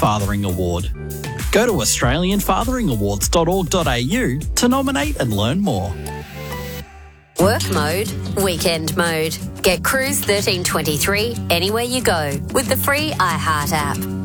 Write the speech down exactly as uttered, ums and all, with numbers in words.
Fathering Award. Go to australian fathering awards dot org dot a u to nominate and learn more. Work mode, weekend mode. Get Cruise thirteen twenty-three anywhere you go with the free iHeart app.